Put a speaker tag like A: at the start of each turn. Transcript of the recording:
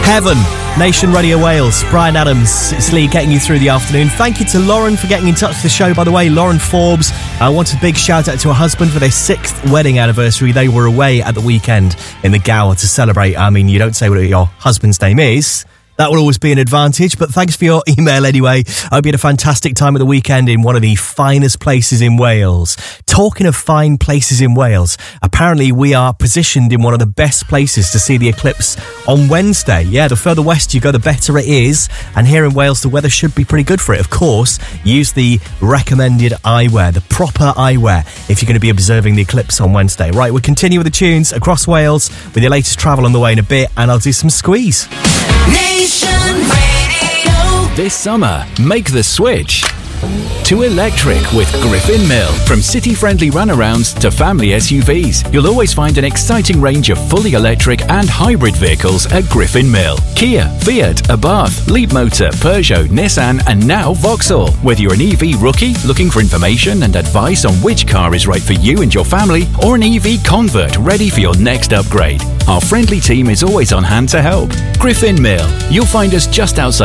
A: Heaven, Nation Radio Wales, Brian Adams. It's Lee getting you through the afternoon. Thank you to Lauren for getting in touch with the show, by the way. Lauren Forbes. I want a big shout out to her husband for their 6th wedding anniversary. They were away at the weekend in the Gower to celebrate. I mean, you don't say what your husband's name is. That will always be an advantage, but thanks for your email anyway. I hope you had a fantastic time at the weekend in one of the finest places in Wales. Talking of fine places in Wales, apparently we are positioned in one of the best places to see the eclipse on Wednesday. Yeah, the further west you go, the better it is. And here in Wales, the weather should be pretty good for it. Of course, use the recommended eyewear, the proper eyewear, if you're going to be observing the eclipse on Wednesday. Right, we'll continue with the tunes across Wales with your latest travel on the way in a bit, and I'll do some squeeze.
B: Nation Radio.
C: This summer, make the switch to electric with Griffin Mill. From city-friendly runarounds to family SUVs, you'll always find an exciting range of fully electric and hybrid vehicles at Griffin Mill. Kia, Fiat, Abarth, Leapmotor, Peugeot, Nissan and now Vauxhall. Whether you're an EV rookie looking for information and advice on which car is right for you and your family, or an EV convert ready for your next upgrade, our friendly team is always on hand to help. Griffin Mill. You'll find us just outside